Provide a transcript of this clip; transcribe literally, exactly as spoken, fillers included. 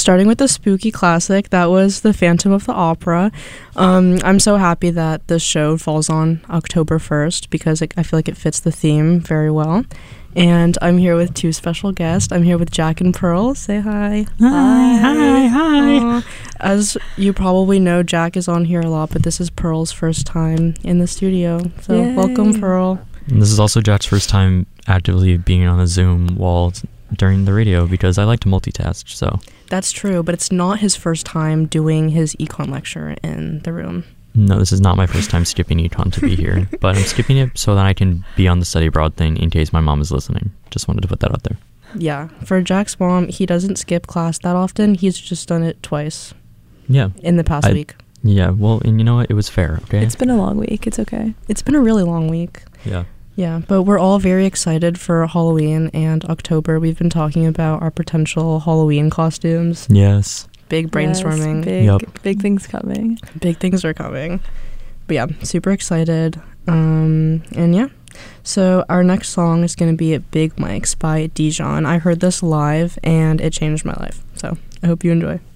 starting with the spooky classic, that was The Phantom of the Opera. Um, I'm so happy that this show falls on October first because it, I feel like it fits the theme very well. And I'm here with two special guests. I'm here with Jack and Pearl. Say hi. Hi, hi, hi. Aww. As you probably know, Jack is on here a lot, but this is Pearl's first time in the studio. So Yay. Welcome, Pearl. And this is also Jack's first time actively being on a Zoom while during the radio because I like to multitask, so. That's true, but it's not his first time doing his econ lecture in the room. No, this is not my first time skipping econ to be here, but I'm skipping it so that I can be on the study abroad thing in case my mom is listening. Just wanted to put that out there. Yeah, for Jack's mom, he doesn't skip class that often. He's just done it twice. Yeah. In the past I, week. Yeah, well, and you know what? It was fair, okay? It's been a long week. It's okay. It's been a really long week. Yeah. Yeah, but we're all very excited for Halloween and October. We've been talking about our potential Halloween costumes. Yes. Big brainstorming. Yes, big, Yep. big things coming. Big things are coming. But yeah, super excited. Um, and yeah. So our next song is going to be at Big Mike's by Dijon. I heard this live and it changed my life. So I hope you enjoy.